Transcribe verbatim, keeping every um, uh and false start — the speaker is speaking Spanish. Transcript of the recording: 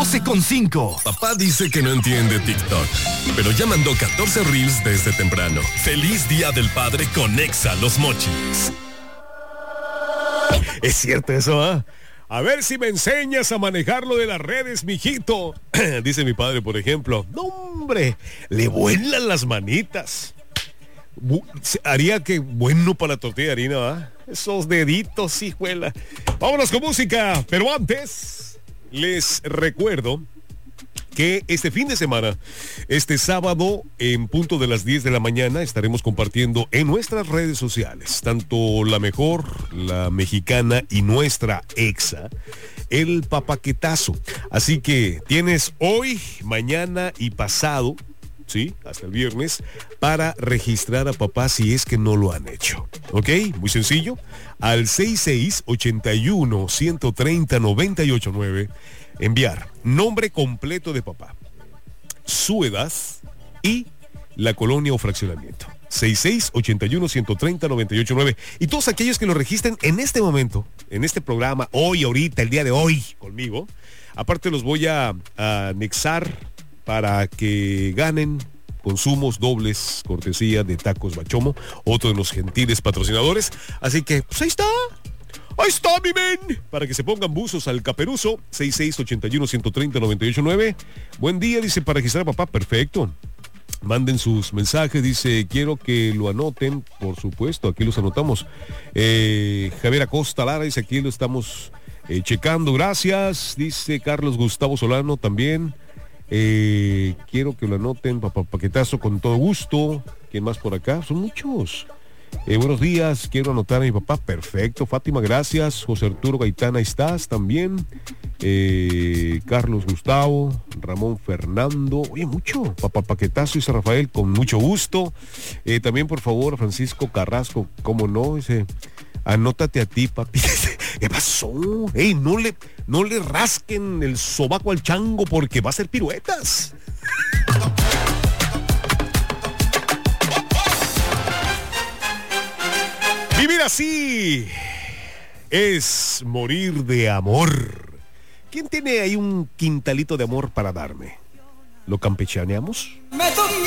doce con cinco. Papá dice que no entiende TikTok, pero ya mandó catorce reels desde temprano. Feliz Día del Padre con Exa Los Mochis. Es cierto eso, ¿ah? ¿eh? A ver si me enseñas a manejar lo de las redes, mijito. Dice mi padre, por ejemplo. No, hombre, le vuelan las manitas. Bu- haría que bueno para la tortilla de harina, ¿va? Esos deditos, hijuela. Vámonos con música, pero antes les recuerdo que este fin de semana, este sábado, en punto de las diez de la mañana, estaremos compartiendo en nuestras redes sociales, tanto La Mejor, La Mexicana y nuestra Exa, el papaquetazo. Así que tienes hoy, mañana y pasado, sí, hasta el viernes, para registrar a papá si es que no lo han hecho. ¿Ok? Muy sencillo. Al seis seis ocho uno, uno tres cero, nueve ocho nueve, enviar nombre completo de papá, su edad y la colonia o fraccionamiento. seis seis ocho uno, uno tres cero, nueve ocho nueve. Y todos aquellos que lo registren en este momento, en este programa, hoy, ahorita, el día de hoy, conmigo, aparte los voy a, a anexar para que ganen consumos dobles, cortesía de Tacos Bachomo, otro de los gentiles patrocinadores. Así que, pues ahí está. Ahí está, mi men. Para que se pongan buzos al caperuzo. seis seis ocho uno, uno tres cero, nueve ocho nueve. Buen día, dice, para registrar a papá. Perfecto. Manden sus mensajes, dice, quiero que lo anoten. Por supuesto, aquí los anotamos. Eh, Javier Acosta Lara dice, aquí lo estamos eh, checando. Gracias. Dice Carlos Gustavo Solano también. Eh, quiero que lo anoten, papá paquetazo, con todo gusto. ¿Quién más por acá? Son muchos. Eh, buenos días, quiero anotar a mi papá. Perfecto, Fátima, gracias. José Arturo Gaitán, ahí estás también. eh, Carlos Gustavo, Ramón Fernando, oye, mucho. Papá paquetazo, dice Rafael, con mucho gusto. Eh, también, por favor, Francisco Carrasco, cómo no, dice, anótate a ti, papi. ¿Qué pasó? Ey, no le, no le rasquen el sobaco al chango porque va a hacer piruetas. Vivir así es morir de amor. ¿Quién tiene ahí un quintalito de amor para darme? ¿Lo campechaneamos? Me tomé